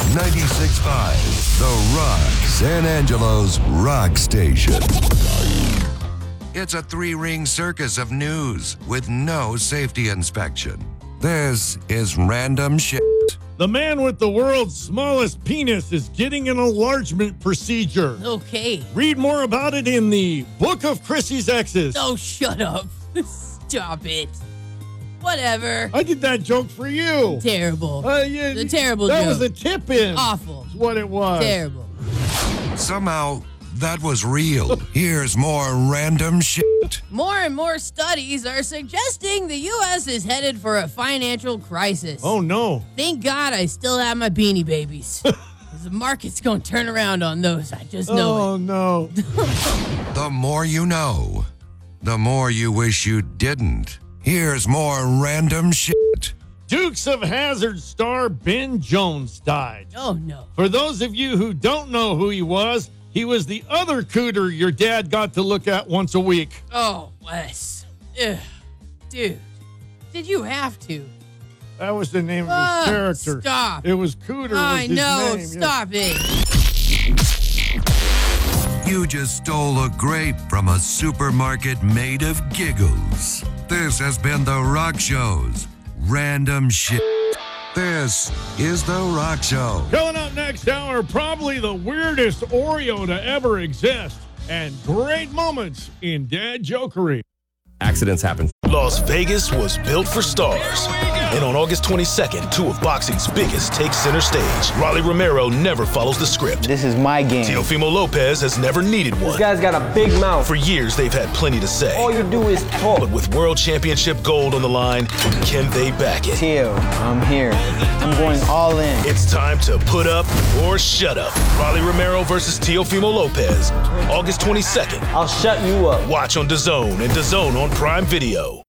96.5, The Rock, San Angelo's rock station. It's a three-ring circus of news with no safety inspection. This is Random Shit. The man with the world's smallest penis is getting an enlargement procedure. Okay. Read more about it in the Book of Chrissy's Exes. Oh, shut up. Stop it. Whatever. I did that joke for you. Terrible. The terrible that joke. was a tip-in. Awful. That's what it was. Terrible. Somehow, that was real. Here's more Random Shit. More and more studies are suggesting the U.S. is headed for a financial crisis. Oh, no. Thank God I still have my Beanie Babies. 'Cause the market's going to turn around on those. I just know Oh, no. The more you know, the more you wish you didn't. Here's more Random Shit. Dukes of Hazzard star Ben Jones died. Oh, no. For those of you who don't know who he was the other cooter your dad got to look at once a week. Oh, Wes. Ugh. Dude, did you have to? That was the name of his character. Stop. It was Cooter. I was his know. name. Stop it. You just stole a grape from a supermarket made of giggles. This has been The Rock Show's Random Shit. This is The Rock Show. Coming up next hour, probably the weirdest Oreo to ever exist, and great moments in Dad Jokery. Accidents happen. Las Vegas was built for stars. And on August 22nd, two of boxing's biggest take center stage. Rolly Romero never follows the script. This is my game. Teofimo Lopez has never needed one. This guy's got a big mouth. For years, they've had plenty to say. All you do is talk. But with World Championship gold on the line, can they back it? Teo, I'm here. I'm going all in. It's time to put up or shut up. Rolly Romero versus Teofimo Lopez. August 22nd. I'll shut you up. Watch on DAZN and DAZN on Prime Video.